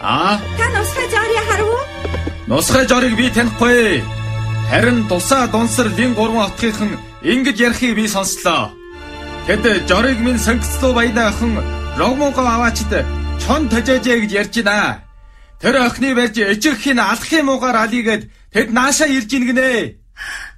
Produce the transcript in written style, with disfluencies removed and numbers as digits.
Та нусгай жорыг харав уу? Нусгай жорыг би танихгүй. Харин тусаа дунсар лин 3 отгийнхан ингэж ярихыг би сонслоо. Тэд жорыг минь сонгоцлоо баяна охин Рогмого аваачд чон тажаажээ гэж ярьж байна. Тэр охины барьж ижигхийн алах юм уугаар алигээд тэд наашаа ирж ийн гинэ.